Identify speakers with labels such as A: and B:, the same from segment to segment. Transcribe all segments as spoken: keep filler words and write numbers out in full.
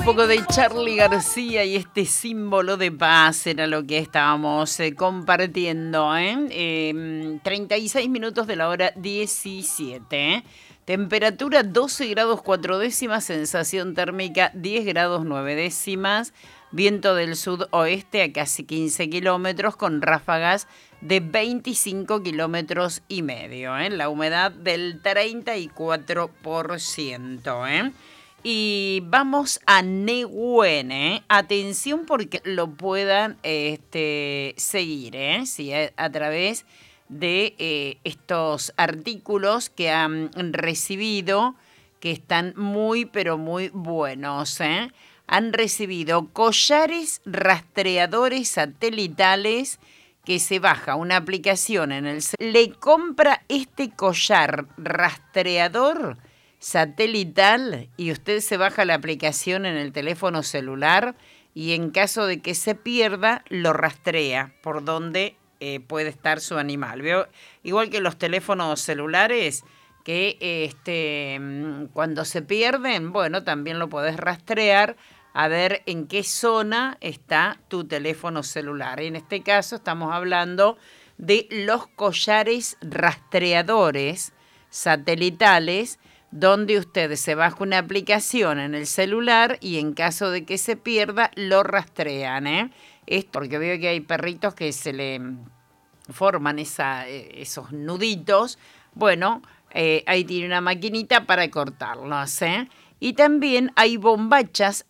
A: poco de Charly García y este símbolo de paz era lo que estábamos eh, compartiendo, ¿eh? Eh, treinta y seis minutos de la hora diecisiete, ¿eh? Temperatura doce grados cuatro décimas, sensación térmica diez grados nueve décimas, viento del sudoeste a casi quince kilómetros con ráfagas de veinticinco kilómetros y medio, ¿eh? La humedad del treinta y cuatro por ciento, ¿eh? Y vamos a Nehuen, ¿eh? Atención porque lo puedan este, seguir, ¿eh? Sí, a, a través de eh, estos artículos que han recibido, que están muy, pero muy buenos, ¿eh? Han recibido collares rastreadores satelitales que se baja una aplicación en el... Le compra este collar rastreador satelital y usted se baja la aplicación en el teléfono celular y en caso de que se pierda, lo rastrea por donde eh, puede estar su animal. ¿Veo? Igual que los teléfonos celulares, que este, cuando se pierden, bueno, también lo podés rastrear a ver en qué zona está tu teléfono celular. En este caso estamos hablando de los collares rastreadores satelitales, donde usted se baja una aplicación en el celular y en caso de que se pierda, lo rastrean, ¿eh? Es porque veo que hay perritos que se le forman esa, esos nuditos. Bueno, eh, ahí tiene una maquinita para cortarlos, ¿eh? Y también hay bombachas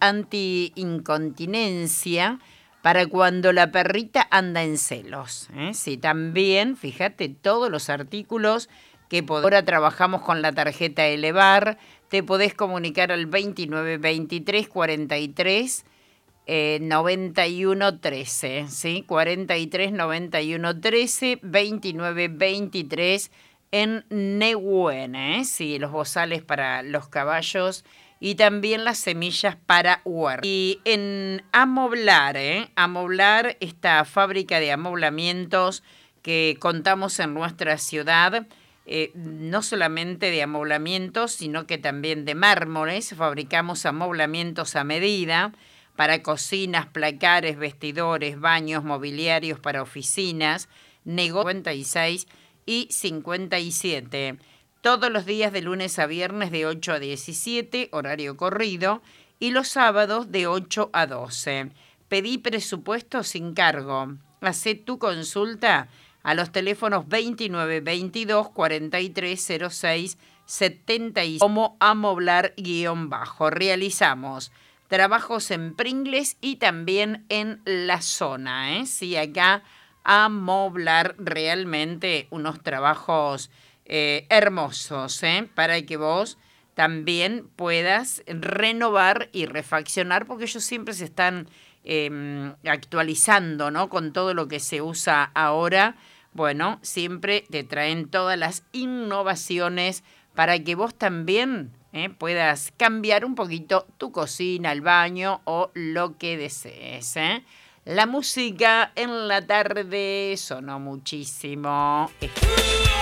A: anti-incontinencia para cuando la perrita anda en celos, ¿eh? Sí, también, fíjate, todos los artículos que ahora trabajamos con la tarjeta Elevar, te podés comunicar al veintinueve veintitrés cuarenta y tres noventa y uno trece, ¿sí? cuarenta y tres noventa y uno trece, veintinueve veintitrés en Nehuen, ¿eh? Sí, los bozales para los caballos y también las semillas para huerta. Y en Amoblar, ¿eh? Amoblar, esta fábrica de amoblamientos que contamos en nuestra ciudad, Eh, no solamente de amoblamientos, sino que también de mármoles. Fabricamos amoblamientos a medida para cocinas, placares, vestidores, baños, mobiliarios para oficinas, negocios cincuenta y seis y cincuenta y siete. Todos los días de lunes a viernes de ocho a diecisiete, horario corrido, y los sábados de ocho a doce. Pedí presupuesto sin cargo. Hacé tu consulta a los teléfonos veintinueve veintidós cuarenta y tres cero seis setenta y seis como Amoblar guión bajo. Realizamos trabajos en Pringles y también en la zona, ¿eh? Sí, acá Amoblar, realmente unos trabajos eh, hermosos, ¿eh? Para que vos también puedas renovar y refaccionar, porque ellos siempre se están eh, actualizando, ¿no? Con todo lo que se usa ahora. Bueno, siempre te traen todas las innovaciones para que vos también eh, puedas cambiar un poquito tu cocina, el baño o lo que desees, ¿eh? La música en la tarde sonó muchísimo.